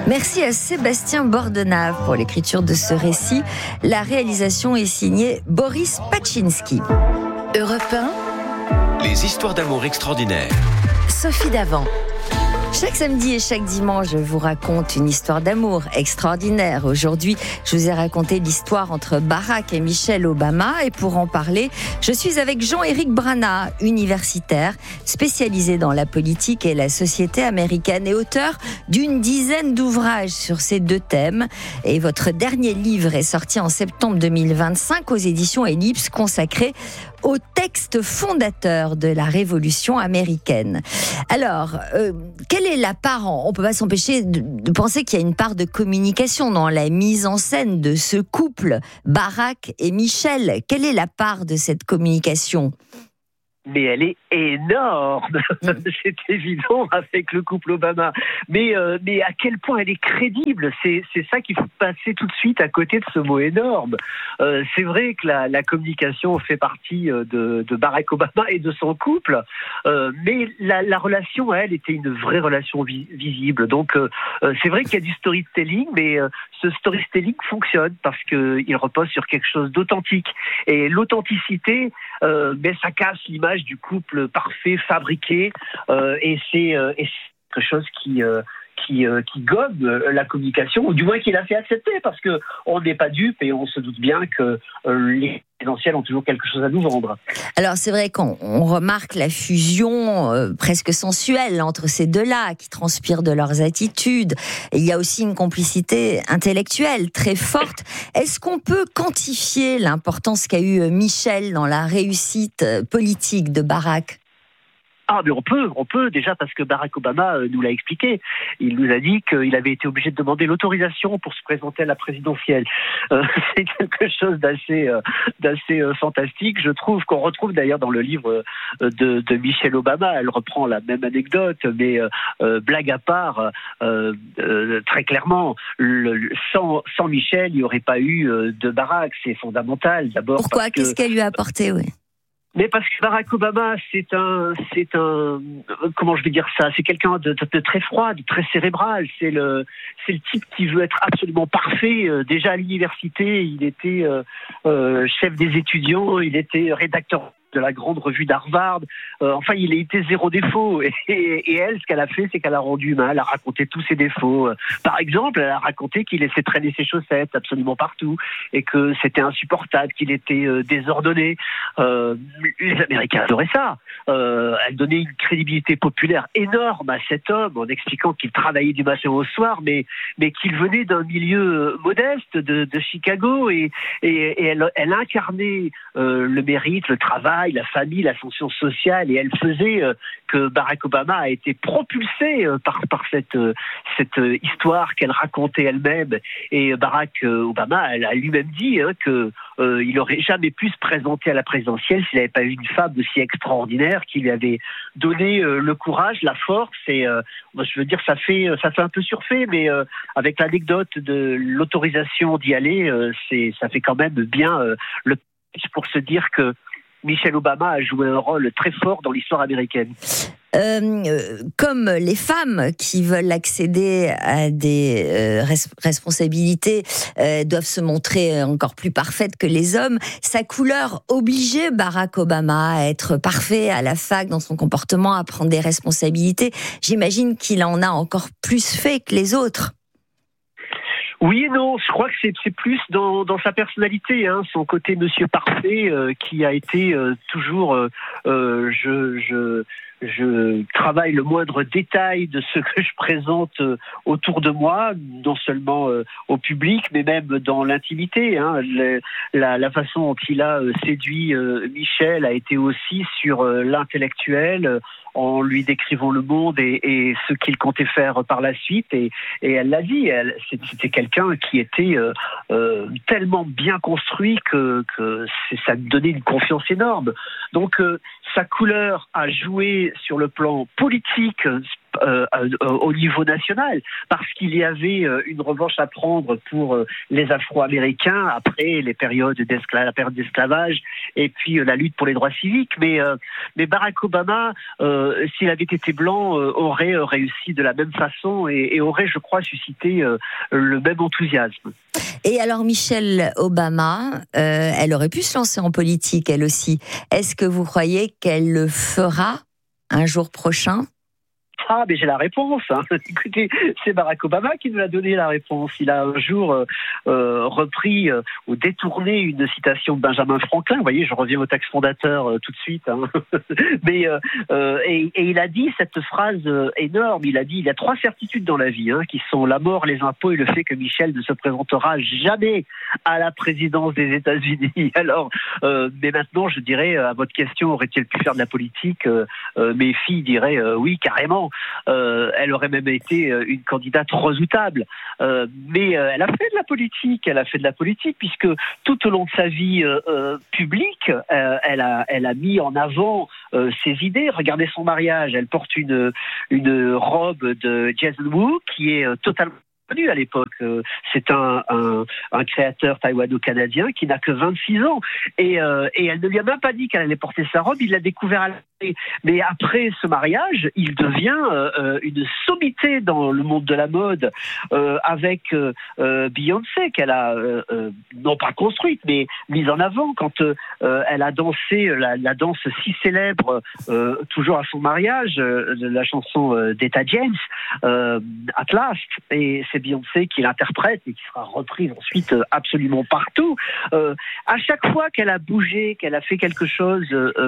Merci à Sébastien Bordenave pour l'écriture de ce récit. La réalisation est signée Boris Paczynski. Europe 1. Les histoires d'amour extraordinaires. Sophie Davant. Chaque samedi et chaque dimanche, je vous raconte une histoire d'amour extraordinaire. Aujourd'hui, je vous ai raconté l'histoire entre Barack et Michelle Obama. Et pour en parler, je suis avec Jean-Éric Brana, universitaire, spécialisé dans la politique et la société américaine et auteur d'une dizaine d'ouvrages sur ces deux thèmes. Et votre dernier livre est sorti en septembre 2025 aux éditions Ellipse, consacré au texte fondateur de la Révolution américaine. Alors, quelle est la part, on ne peut pas s'empêcher de penser qu'il y a une part de communication dans la mise en scène de ce couple, Barack et Michelle. Quelle est la part de cette communication ? Mais elle est énorme, c'est évident avec le couple Obama. Mais à quel point elle est crédible, c'est ça qu'il faut passer tout de suite à côté de ce mot énorme. C'est vrai que la communication fait partie de Barack Obama et de son couple, mais la relation, elle, était une vraie relation visible. Donc c'est vrai qu'il y a du storytelling, mais ce storytelling fonctionne parce qu'il repose sur quelque chose d'authentique. Et l'authenticité, ça casse l'image du couple parfait, fabriqué, et c'est quelque chose qui gomme la communication, ou du moins qui l'a fait accepter, parce que on n'est pas dupe et on se doute bien que les présidentielles ont toujours quelque chose à nous vendre. Alors c'est vrai qu'on remarque la fusion presque sensuelle entre ces deux-là, qui transpirent de leurs attitudes. Et il y a aussi une complicité intellectuelle très forte. Est-ce qu'on peut quantifier l'importance qu'a eu Michelle dans la réussite politique de Barack ? Ah, mais on peut déjà, parce que Barack Obama nous l'a expliqué. Il nous a dit qu'il avait été obligé de demander l'autorisation pour se présenter à la présidentielle. C'est quelque chose d'assez fantastique. Je trouve qu'on retrouve d'ailleurs dans le livre de Michelle Obama. Elle reprend la même anecdote, mais blague à part, très clairement, sans Michelle, il n'y aurait pas eu de Barack. C'est fondamental. D'abord. Pourquoi ? Qu'est-ce qu'elle lui a apporté, oui. Mais parce que Barack Obama, c'est un, comment je vais dire ça, c'est quelqu'un de très froid, de très cérébral. C'est le type qui veut être absolument parfait. Déjà à l'université, il était chef des étudiants, il était rédacteur de la grande revue d'Harvard. Enfin, il a été zéro défaut. Et elle, ce qu'elle a fait, c'est qu'elle a rendu mal, elle a raconté tous ses défauts. Par exemple, elle a raconté qu'il laissait traîner ses chaussettes absolument partout et que c'était insupportable, qu'il était désordonné. Les Américains adoraient ça. Elle donnait une crédibilité populaire énorme à cet homme en expliquant qu'il travaillait du matin au soir, mais qu'il venait d'un milieu modeste de Chicago et elle incarnait le mérite, le travail, la famille, l'ascension sociale, et elle faisait que Barack Obama a été propulsé par cette histoire qu'elle racontait elle-même. Et Barack Obama, elle a lui-même dit que il n'aurait jamais pu se présenter à la présidentielle s'il n'avait pas eu une femme aussi extraordinaire qui lui avait donné le courage, la force. Et je veux dire, ça fait un peu surfait, mais avec l'anecdote de l'autorisation d'y aller, ça fait quand même bien le pour se dire que Michelle Obama a joué un rôle très fort dans l'histoire américaine. Comme les femmes qui veulent accéder à des responsabilités doivent se montrer encore plus parfaites que les hommes, sa couleur obligeait Barack Obama à être parfait à la fac dans son comportement, à prendre des responsabilités. J'imagine qu'il en a encore plus fait que les autres. Oui et non, je crois que c'est plus dans sa personnalité, son côté monsieur parfait qui a été toujours je travaille le moindre détail de ce que je présente autour de moi, non seulement au public, mais même dans l'intimité. La façon dont il a séduit Michelle a été aussi sur l'intellectuel, en lui décrivant le monde et ce qu'il comptait faire par la suite. Et elle l'a dit, c'était quelqu'un qui était tellement bien construit que ça lui donnait une confiance énorme. Donc sa couleur a joué aussi sur le plan politique au niveau national, parce qu'il y avait une revanche à prendre pour les Afro-Américains après la période d'esclavage et puis la lutte pour les droits civiques. Mais Barack Obama, s'il avait été blanc, aurait réussi de la même façon et aurait, je crois, suscité le même enthousiasme. Et alors Michelle Obama, elle aurait pu se lancer en politique, elle aussi. Est-ce que vous croyez qu'elle le fera un jour prochain ? Ah, mais j'ai la réponse. Écoutez, c'est Barack Obama qui nous a donné la réponse. Il a un jour repris ou détourné une citation de Benjamin Franklin. Vous voyez, je reviens au texte fondateur tout de suite. Mais et il a dit cette phrase énorme. Il a dit: il y a 3 certitudes dans la vie, qui sont la mort, les impôts et le fait que Michel ne se présentera jamais à la présidence des États-Unis. Alors, mais maintenant, je dirais à votre question, aurait-il pu faire de la politique ? Mes filles diraient oui, carrément. Elle aurait même été une candidate redoutable. Mais elle a fait de la politique. Elle a fait de la politique puisque tout au long de sa vie publique, elle a mis en avant ses idées. Regardez son mariage. Elle porte une robe de Jason Wu qui est totalement connu à l'époque. C'est un créateur taïwano-canadien qui n'a que 26 ans. Et elle ne lui a même pas dit qu'elle allait porter sa robe, il l'a découvert à l'année. Mais après ce mariage, il devient une sommité dans le monde de la mode avec Beyoncé, qu'elle a non pas construite, mais mise en avant quand elle a dansé la danse si célèbre, toujours à son mariage, de la chanson d'Etta James, At Last. Et c'est Beyoncé qui l'interprète et qui sera reprise ensuite absolument partout. À chaque fois qu'elle a bougé, qu'elle a fait quelque chose,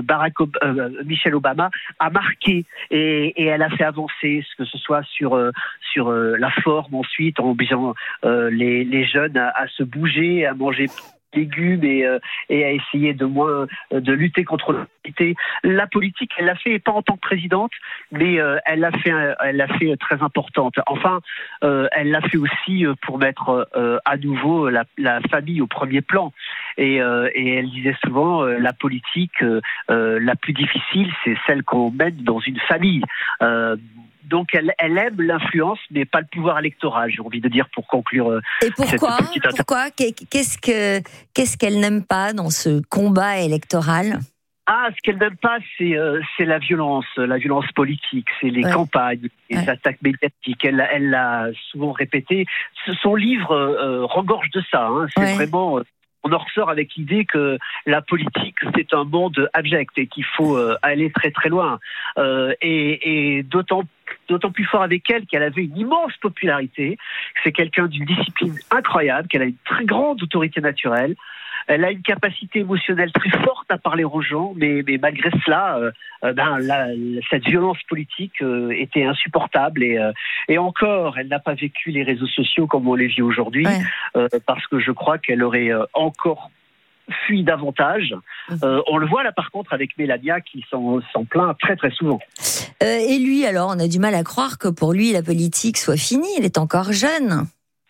Michelle Obama a marqué et elle a fait avancer, que ce soit sur la forme ensuite, en obligeant les jeunes à se bouger, à manger légumes et à essayer de lutter contre l'obésité. La politique, elle l'a fait pas en tant que présidente, mais elle l'a fait très importante. Enfin, elle l'a fait aussi pour mettre à nouveau la famille au premier plan. Et elle disait souvent la politique la plus difficile, c'est celle qu'on mène dans une famille. Donc elle aime l'influence, mais pas le pouvoir électoral, j'ai envie de dire, pour conclure. Et pourquoi Qu'est-ce qu'elle n'aime pas dans ce combat électoral ? Ce qu'elle n'aime pas, c'est la violence politique, c'est les campagnes, les attaques médiatiques. Elle l'a souvent répété. Son livre regorge de ça. C'est vraiment... On en ressort avec l'idée que la politique, c'est un monde abject et qu'il faut aller très très loin. Et d'autant plus fort avec elle qu'elle avait une immense popularité. C'est quelqu'un d'une discipline incroyable, qu'elle a une très grande autorité naturelle. Elle a une capacité émotionnelle très forte à parler aux gens, mais malgré cela, cette violence politique était insupportable. Et encore, elle n'a pas vécu les réseaux sociaux comme on les vit aujourd'hui, parce que je crois qu'elle aurait encore fui davantage. On le voit là par contre avec Mélania qui s'en plaint très très souvent. Et lui alors, on a du mal à croire que pour lui la politique soit finie, il est encore jeune.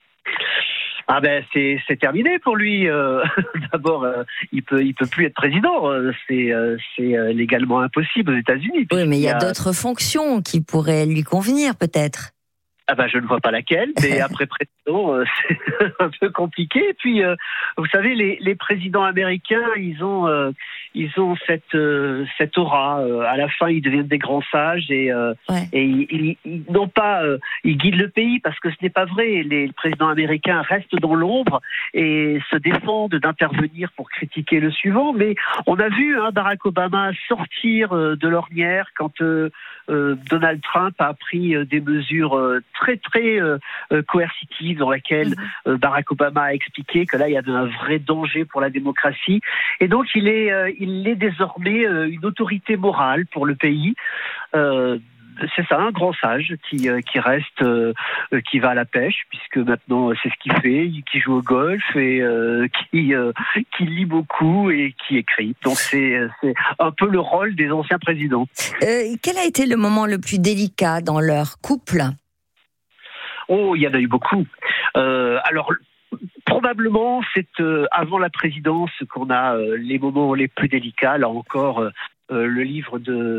C'est terminé pour lui. D'abord, il peut plus être président. C'est légalement impossible aux États-Unis. Oui, mais il y a d'autres fonctions qui pourraient lui convenir, peut-être. Je ne vois pas laquelle, mais après président, c'est un peu compliqué. Et puis, vous savez, les présidents américains, ils ont cette aura. À la fin, ils deviennent des grands sages et ils n'ont pas, ils guident le pays parce que ce n'est pas vrai. Les présidents américains restent dans l'ombre et se défendent d'intervenir pour critiquer le suivant. Mais on a vu Barack Obama sortir de l'ornière quand Donald Trump a pris des mesures très très coercitives dans lesquelles Barack Obama a expliqué que là il y avait un vrai danger pour la démocratie et donc il est désormais une autorité morale pour le pays. C'est ça, un grand sage qui reste, qui va à la pêche, puisque maintenant c'est ce qu'il fait, qui joue au golf et qui lit beaucoup et qui écrit. Donc c'est un peu le rôle des anciens présidents. Quel a été le moment le plus délicat dans leur couple ? Oh, il y en a eu beaucoup. Alors, probablement, c'est avant la présidence qu'on a les moments les plus délicats. Là encore, le livre de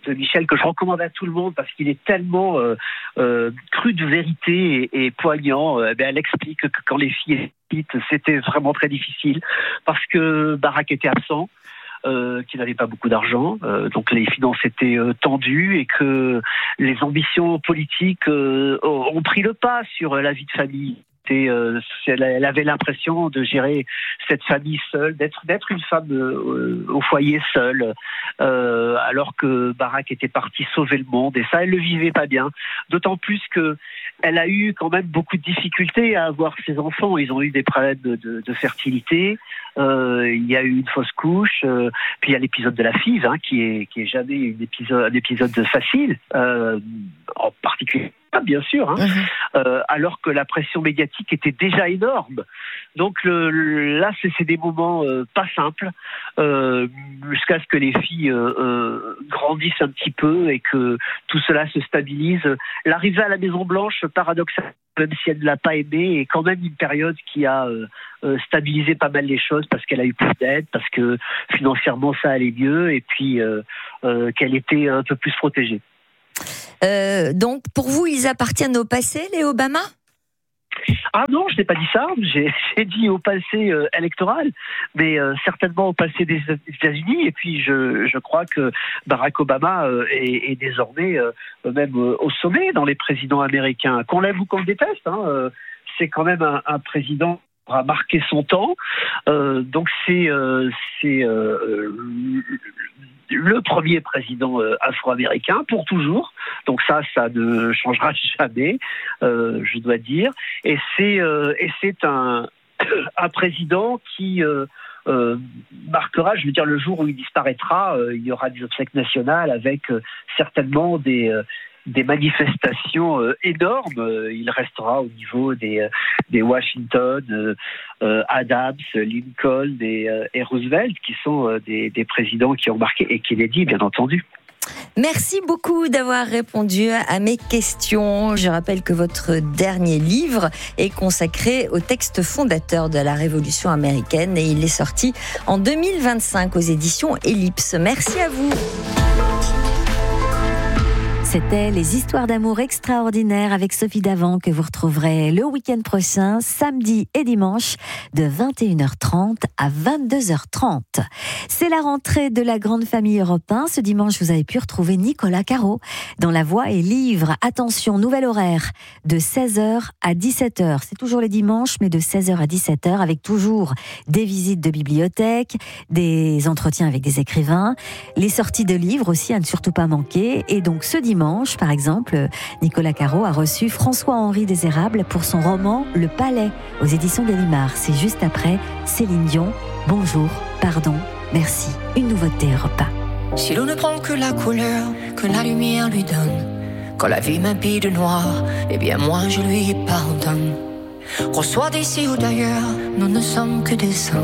Michel, que je recommande à tout le monde parce qu'il est tellement cru de vérité et poignant. Elle explique que quand les filles étaient, c'était vraiment très difficile parce que Barack était absent. Qui n'avait pas beaucoup d'argent, donc les finances étaient tendues et que les ambitions politiques ont pris le pas sur la vie de famille. Elle avait l'impression de gérer cette famille seule, d'être une femme au foyer seule, alors que Barack était parti sauver le monde, et ça, elle le vivait pas bien. D'autant plus que elle a eu quand même beaucoup de difficultés à avoir ses enfants. Ils ont eu des problèmes de fertilité. Il y a eu une fausse couche. Puis il y a l'épisode de la FIV, qui est jamais un épisode facile, en particulier. Bien sûr, alors que la pression médiatique était déjà énorme. Donc là, c'est des moments pas simples, jusqu'à ce que les filles grandissent un petit peu et que tout cela se stabilise. L'arrivée à la Maison Blanche, paradoxalement, même si elle ne l'a pas aimée, est quand même une période qui a stabilisé pas mal les choses parce qu'elle a eu plus d'aide, parce que financièrement ça allait mieux et puis qu'elle était un peu plus protégée. Donc, pour vous, ils appartiennent au passé, les Obama ? Ah non, je n'ai pas dit ça. J'ai dit au passé électoral, mais certainement au passé des États-Unis. Et puis, je crois que Barack Obama est désormais même au sommet dans les présidents américains. Qu'on l'aime ou qu'on le déteste, c'est quand même un président qui a marqué son temps. Donc, c'est le premier président afro-américain pour toujours. Donc ça ne changera jamais, je dois dire. Et c'est un président qui marquera, je veux dire, le jour où il disparaîtra, il y aura des obsèques nationales avec certainement des manifestations énormes. Il restera au niveau des Washington, Adams, Lincoln et Roosevelt, qui sont des présidents qui ont marqué, et Kennedy, bien entendu. Merci beaucoup d'avoir répondu à mes questions. Je rappelle que votre dernier livre est consacré au texte fondateur de la Révolution américaine et il est sorti en 2025 aux éditions Ellipse. Merci à vous. C'était les histoires d'amour extraordinaires avec Sophie Davant que vous retrouverez le week-end prochain, samedi et dimanche, de 21h30 à 22h30. C'est la rentrée de la grande famille Europe 1. Ce dimanche, vous avez pu retrouver Nicolas Caro dans La Voix et Livre. Attention, nouvel horaire de 16h à 17h. C'est toujours les dimanches, mais de 16h à 17h avec toujours des visites de bibliothèque, des entretiens avec des écrivains, les sorties de livres aussi à ne surtout pas manquer. Et donc ce dimanche, par exemple, Nicolas Caro a reçu François-Henri Désérable pour son roman Le Palais aux éditions Gallimard. C'est juste après Céline Dion. Bonjour, pardon, merci. Une nouveauté Europe 1. Si l'on ne prend que la couleur que la lumière lui donne, quand la vie m'habille de noir, eh bien moi je lui pardonne. Qu'on soit d'ici ou d'ailleurs, nous ne sommes que des saints.